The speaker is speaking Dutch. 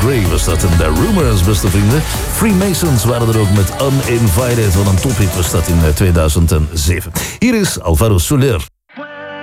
Dre was dat en The Rumors, beste vrienden. Freemasons waren er ook met Uninvited. Wat een tophit was dat in 2007. Hier is Alvaro Soler.